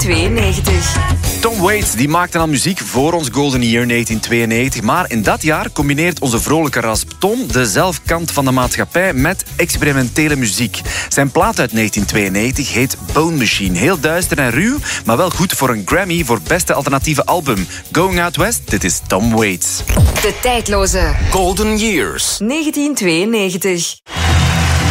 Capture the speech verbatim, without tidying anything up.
tweeënnegentig. Tom Waits die maakte al muziek voor ons Golden Year negentien tweeënnegentig. Maar in dat jaar combineert onze vrolijke rasp Tom de zelfkant van de maatschappij met experimentele muziek. Zijn plaat uit negentien tweeënnegentig heet Bone Machine. Heel duister en ruw, maar wel goed voor een Grammy voor beste alternatieve album. Going Out West, dit is Tom Waits. De tijdloze Golden Years negentien tweeënnegentig.